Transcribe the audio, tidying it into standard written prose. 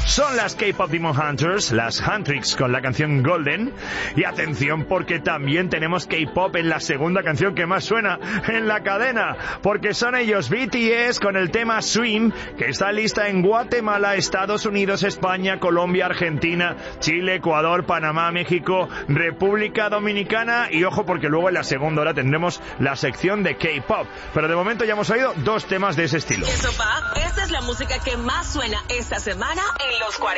Son las K-Pop Demon Hunters, las Huntrix con la canción Golden. Y atención, porque también tenemos K-Pop en la segunda canción que más suena en la cadena, porque son ellos BTS con el tema Swim, que está lista en Guatemala, Estados Unidos, España, Colombia, Argentina, Chile, Ecuador, Panamá, México, República Dominicana. Y ojo, porque luego en la segunda hora tendremos la sección de K-Pop. Pero de momento ya hemos oído dos temas de ese estilo. Esta es la música que más suena esta semana en los 40.